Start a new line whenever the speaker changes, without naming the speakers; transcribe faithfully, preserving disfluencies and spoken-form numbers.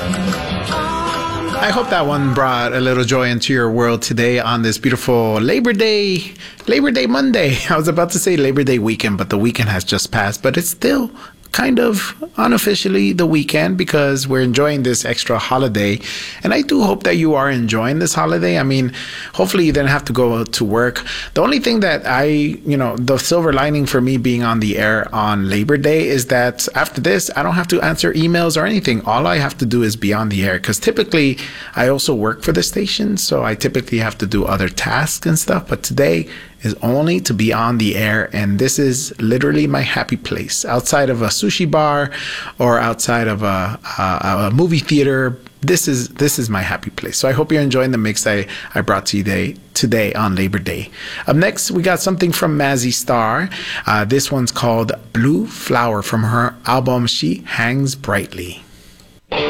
I hope that one brought a little joy into your world today on this beautiful Labor Day, Labor Day Monday. I was about to say Labor Day weekend, but the weekend has just passed, but it's still kind of unofficially the weekend because we're enjoying this extra holiday. And I do hope that you are enjoying this holiday. I mean, hopefully you didn't have to go to work. The only thing that I, you know, the silver lining for me being on the air on Labor Day is that after this, I don't have to answer emails or anything. All I have to do is be on the air because typically I also work for the station. So I typically have to do other tasks and stuff. But today is only to be on the air, and this is literally my happy place. Outside of a sushi bar or outside of a, a, a movie theater, this is this is my happy place. So I hope you're enjoying the mix I, I brought to you today, today on Labor Day. Up next, we got something from Mazzy Star. Uh, this one's called Blue Flower from her album She Hangs Brightly.